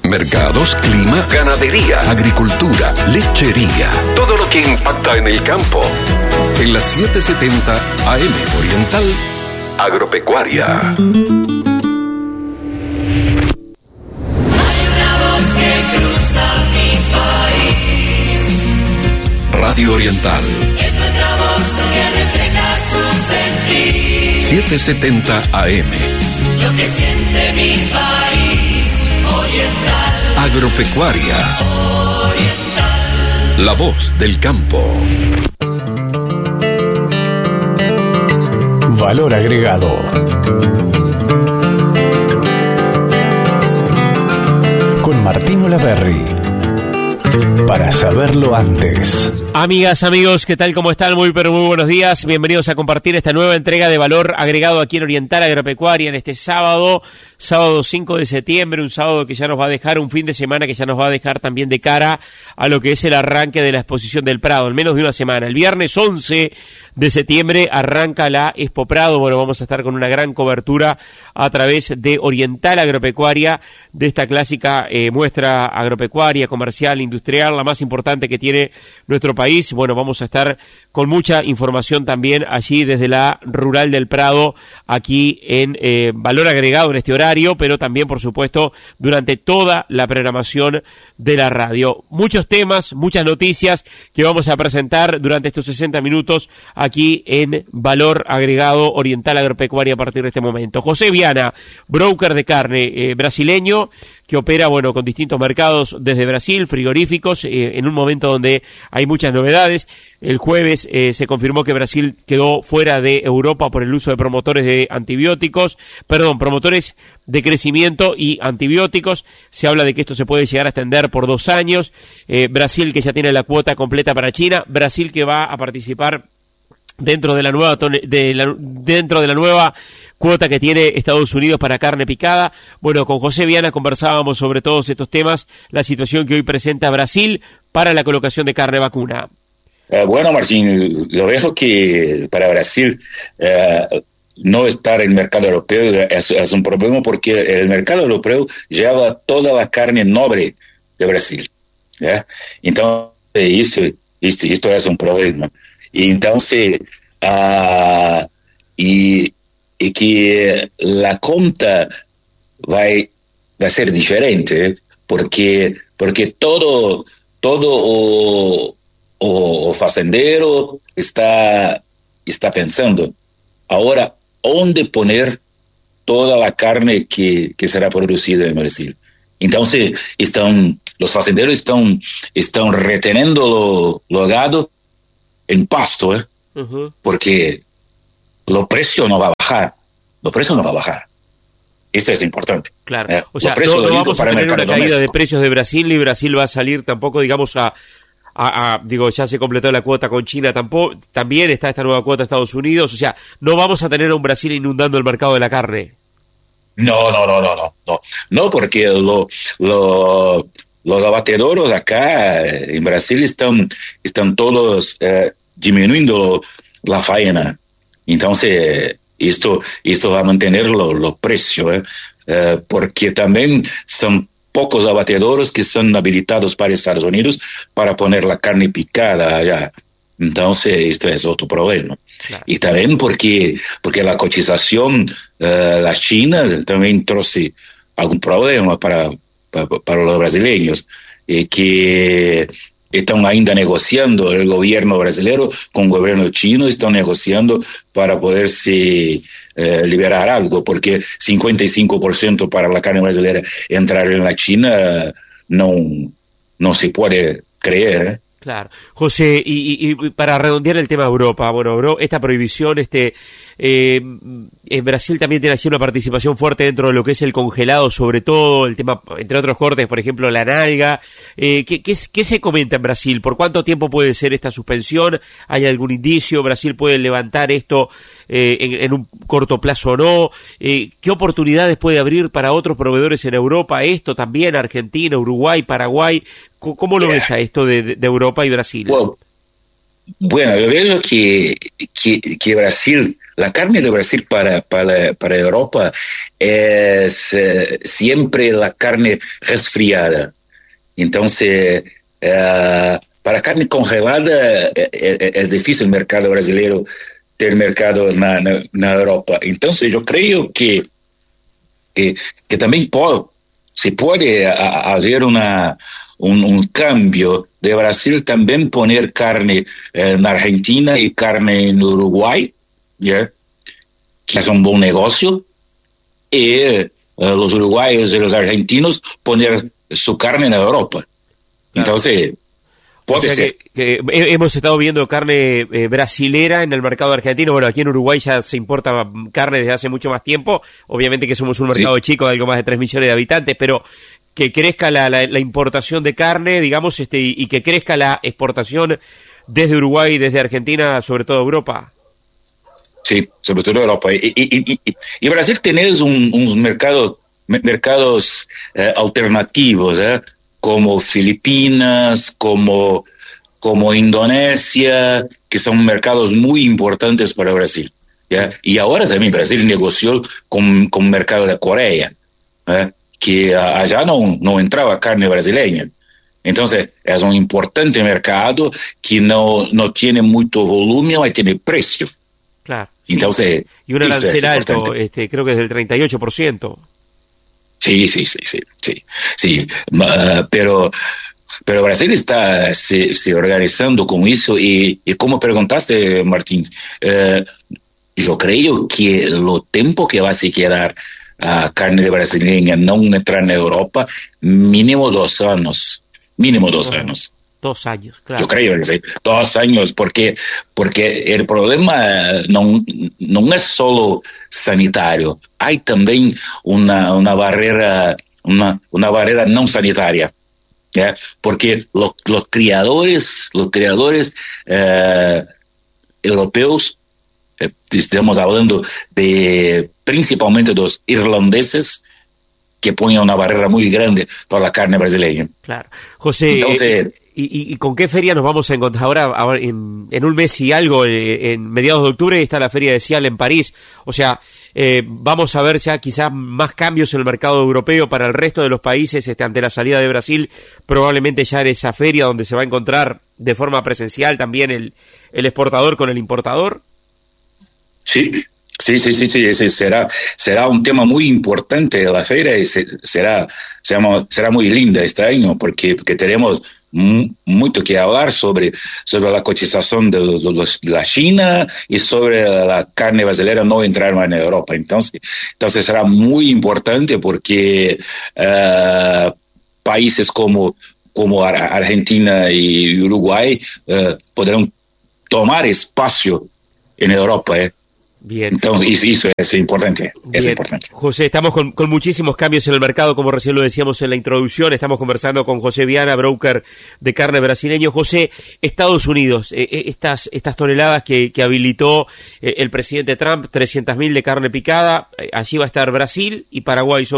mercados, clima, ganadería, agricultura, lechería. Todo lo que impacta en el campo. En las 770 AM Oriental, Agropecuaria. Radio Oriental. Es nuestra voz que refleja su sentir. 770 AM. Lo que siente mi país. Oriental. Agropecuaria. Oriental. La voz del campo. Valor agregado. Con Martín Olaverri. Para saberlo antes. Amigas, amigos, ¿qué tal? ¿Cómo están? Muy buenos días. Bienvenidos a compartir esta nueva entrega de Valor Agregado aquí en Oriental Agropecuaria en este sábado 5 de septiembre, un sábado que ya nos va a dejar, un fin de semana que ya nos va a dejar también de cara a lo que es el arranque de la exposición del Prado, en menos de una semana. El viernes 11 de septiembre arranca la Expo Prado. Bueno, vamos a estar con una gran cobertura a través de Oriental Agropecuaria, de esta clásica muestra agropecuaria, comercial, industrial, la más importante que tiene nuestro país. Bueno, vamos a estar con mucha información también allí desde la Rural del Prado, aquí en Valor Agregado en este horario, pero también, por supuesto, durante toda la programación de la radio. Muchos temas, muchas noticias que vamos a presentar durante estos 60 minutos aquí en Valor Agregado Oriental Agropecuaria a partir de este momento. José Viana, broker de carne brasileño, que opera, bueno, con distintos mercados desde Brasil, frigoríficos, en un momento donde hay muchas novedades. El jueves se confirmó que Brasil quedó fuera de Europa por el uso de promotores de crecimiento y antibióticos. Se habla de que esto se puede llegar a extender por 2 años. Brasil, que ya tiene la cuota completa para China. Brasil, que va a participar dentro de la nueva cuota que tiene Estados Unidos para carne picada. Bueno, con José Viana conversábamos sobre todos estos temas, la situación que hoy presenta Brasil para la colocación de carne vacuna. Bueno, Martín, lo veo que para Brasil no estar en el mercado europeo es un problema, porque el mercado europeo lleva toda la carne noble de Brasil, ¿ya? Entonces, esto es un problema. Entonces, y que la conta va a ser diferente, porque todo o fazendero está pensando ahora dónde poner toda la carne que será producida en Brasil. Entonces, los fazenderos están reteniendo lo gado en pasto, porque los precios no va a bajar. Esto es importante. Claro. O sea, no vamos a tener una caída de precios de Brasil, y Brasil va a salir tampoco, digamos, ya se completó la cuota con China, también está esta nueva cuota de Estados Unidos. O sea, no vamos a tener a un Brasil inundando el mercado de la carne. No, porque los abatedoros acá en Brasil están todos disminuyendo la faena. Entonces, esto va a mantener los precios, porque también son pocos abatedoros que son habilitados para Estados Unidos para poner la carne picada allá. Entonces, esto es otro problema. Claro. Y también porque la cotización, la China también trajo algún problema para los brasileños, que están ainda negociando, el gobierno brasileño con el gobierno chino están negociando para poderse liberar algo, porque 55% para la carne brasileña entrar en la China no se puede creer, Claro. José, y para redondear el tema de Europa, bueno, esta prohibición, en Brasil también tiene allí una participación fuerte dentro de lo que es el congelado, sobre todo el tema, entre otros cortes, por ejemplo, la nalga. ¿Qué se comenta en Brasil? ¿Por cuánto tiempo puede ser esta suspensión? ¿Hay algún indicio? ¿Brasil puede levantar esto en un corto plazo o no? ¿Qué oportunidades puede abrir para otros proveedores en Europa? Esto también, Argentina, Uruguay, Paraguay. ¿Cómo lo ves a esto de Europa y Brasil? Bueno, yo veo que Brasil, la carne de Brasil para Europa es siempre la carne resfriada. Entonces, para carne congelada es difícil el mercado brasileño ter mercado na Europa. Entonces, yo creo que también se puede haber un cambio de Brasil también poner carne en Argentina y carne en Uruguay, ¿ya? Que es un buen negocio, y los uruguayos y los argentinos poner su carne en Europa. Claro. Entonces, puede ser. Que hemos estado viendo carne brasilera en el mercado argentino. Bueno, aquí en Uruguay ya se importa carne desde hace mucho más tiempo. Obviamente que somos un mercado chico de algo más de 3 millones de habitantes, pero que crezca la importación de carne, digamos, y que crezca la exportación desde Uruguay y desde Argentina, sobre todo Europa. Sí, sobre todo Europa. Y Brasil tiene unos mercados alternativos, como Filipinas, como Indonesia, que son mercados muy importantes para Brasil, ¿ya? Y ahora también Brasil negoció con el mercado de Corea, que allá no entraba carne brasileña. Entonces, es un importante mercado que no tiene mucho volumen, pero tiene precio. Claro. Entonces, y un arancel alto, creo que es del 38%. Sí. Pero Brasil está se organizando con eso y como preguntaste, Martín, yo creo que lo tiempo que va a se quedar a carne brasileña no entrar en Europa, mínimo 2 años. 2 años, claro. Yo creo que sí, 2 años, porque el problema no es solo sanitario, hay también una barrera no sanitaria, ¿ya? Porque los criadores europeos, estamos hablando de principalmente los irlandeses, que ponen una barrera muy grande para la carne brasileña. Claro. José, entonces, ¿y con qué feria nos vamos a encontrar ahora en un mes y algo? En mediados de octubre está la feria de Cial en París. O sea, vamos a ver ya quizás más cambios en el mercado europeo para el resto de los países ante la salida de Brasil. Probablemente ya en esa feria donde se va a encontrar de forma presencial también el exportador con el importador. Sí, será un tema muy importante de la feria y será muy linda este año porque tenemos mucho que hablar sobre la cotización de la China y sobre la carne brasileña no entrar más en Europa. Entonces será muy importante porque países como Argentina y Uruguay podrán tomar espacio en Europa, Bien. Entonces, eso es importante. Es importante. José, estamos con muchísimos cambios en el mercado, como recién lo decíamos en la introducción. Estamos conversando con José Viana, broker de carne brasileño. José, Estados Unidos, estas toneladas que habilitó el presidente Trump, 300.000 de carne picada, allí va a estar Brasil y Paraguay.